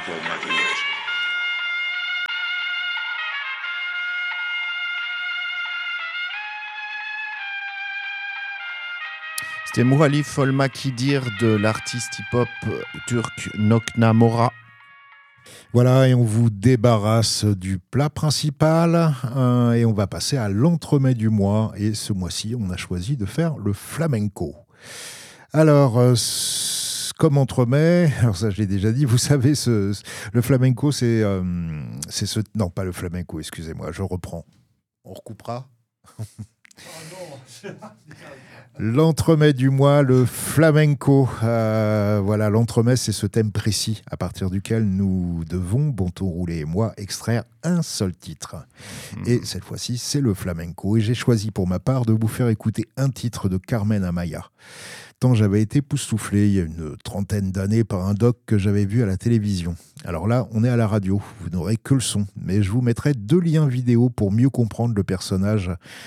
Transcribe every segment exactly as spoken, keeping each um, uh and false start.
Folmaquillas. C'était Muhalif Folmakidir de l'artiste hip-hop turc Nokna Mora. Voilà, et on vous débarrasse du plat principal euh, et on va passer à l'entremets du mois. Et ce mois-ci, on a choisi de faire le flamenco. Alors, euh, comme entremets, alors ça je l'ai déjà dit, vous savez, ce, le flamenco, c'est, euh, c'est ce... Non, pas le flamenco, excusez-moi, je reprends. On recoupera. L'entremets du mois, le flamenco. Euh, voilà, l'entremets, c'est ce thème précis à partir duquel nous devons, Bonton Roulé et moi, extraire un seul titre. Mmh. Et cette fois-ci, c'est le flamenco. Et j'ai choisi pour ma part de vous faire écouter un titre de Carmen Amaya. Tant j'avais été époustouflé il y a une trentaine d'années par un doc que j'avais vu à la télévision. Alors là, on est à la radio, vous n'aurez que le son, mais je vous mettrai deux liens vidéo pour mieux comprendre le personnage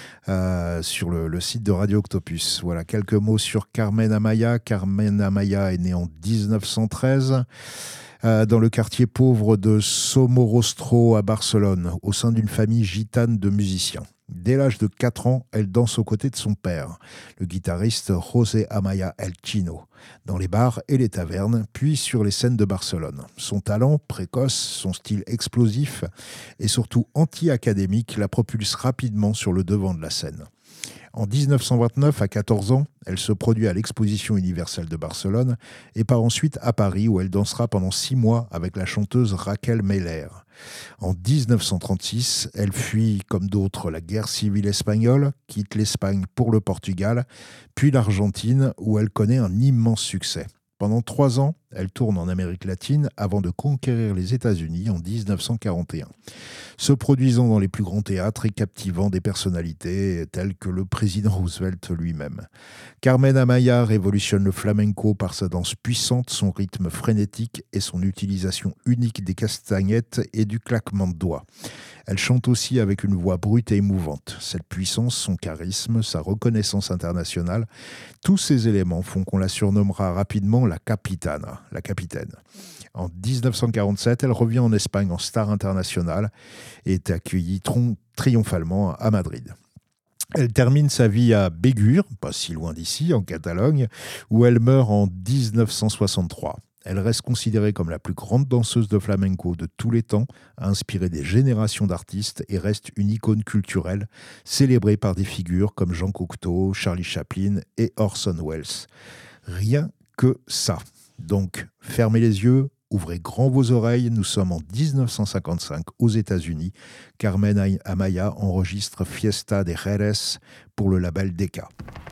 euh, sur le, le site de Radio Octopus. Voilà, quelques mots sur Carmen Amaya. Carmen Amaya est née en dix-neuf cent treize euh, dans le quartier pauvre de Somorrostro à Barcelone, au sein d'une famille gitane de musiciens. Dès l'âge de quatre ans, elle danse aux côtés de son père, le guitariste José Amaya El Chino, dans les bars et les tavernes, puis sur les scènes de Barcelone. Son talent précoce, son style explosif et surtout anti-académique la propulse rapidement sur le devant de la scène. En dix-neuf cent vingt-neuf, à quatorze ans, elle se produit à l'Exposition universelle de Barcelone et part ensuite à Paris où elle dansera pendant six mois avec la chanteuse Raquel Meller. En dix-neuf cent trente-six, elle fuit, comme d'autres, la guerre civile espagnole, quitte l'Espagne pour le Portugal, puis l'Argentine où elle connaît un immense succès. Pendant trois ans, elle tourne en Amérique latine avant de conquérir les États-Unis en dix-neuf cent quarante et un, se produisant dans les plus grands théâtres et captivant des personnalités telles que le président Roosevelt lui-même. Carmen Amaya révolutionne le flamenco par sa danse puissante, son rythme frénétique et son utilisation unique des castagnettes et du claquement de doigts. Elle chante aussi avec une voix brute et émouvante. Cette puissance, son charisme, sa reconnaissance internationale, tous ces éléments font qu'on la surnommera rapidement la Capitana, la capitaine. En dix-neuf cent quarante-sept, elle revient en Espagne en star internationale et est accueillie tron- triomphalement à Madrid. Elle termine sa vie à Bégur, pas si loin d'ici, en Catalogne, où elle meurt en dix-neuf cent soixante-trois. Elle reste considérée comme la plus grande danseuse de flamenco de tous les temps, a inspiré des générations d'artistes et reste une icône culturelle, célébrée par des figures comme Jean Cocteau, Charlie Chaplin et Orson Welles. Rien que ça. Donc, fermez les yeux, ouvrez grand vos oreilles, nous sommes en dix-neuf cent cinquante-cinq aux États-Unis. Carmen Amaya enregistre Fiesta de Jerez pour le label Decca.